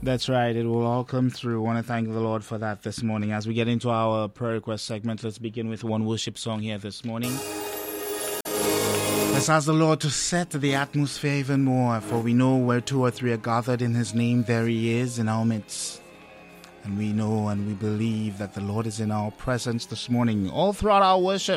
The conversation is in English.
That's right. It will all come through. I want to thank the Lord for that this morning. As we get into our prayer request segment, let's begin with one worship song here this morning. Let's ask the Lord to set the atmosphere even more, for we know where two or three are gathered in His name, there He is in our midst. And we know and we believe that the Lord is in our presence this morning, all throughout our worship.